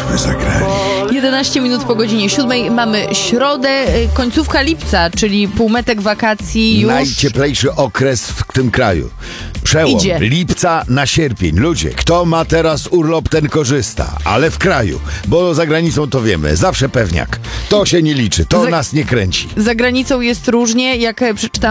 byśmy zagrali. 11 minut po godzinie 7 mamy środę, końcówka lipca, czyli półmetek wakacji już. Najcieplejszy okres w tym kraju. Przełom Idzie. lipca na sierpień. Ludzie, kto ma teraz urlop, ten korzysta. Ale w kraju, bo za granicą to wiemy, zawsze pewniak. To się nie liczy, to nas nie kręci. Za granicą jest różnie, jak przeczytałam